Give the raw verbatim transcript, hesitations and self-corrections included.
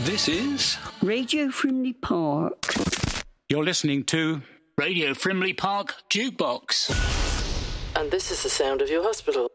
This is Radio Frimley Park. You're listening to Radio Frimley Park Jukebox. And this is the sound of your hospital.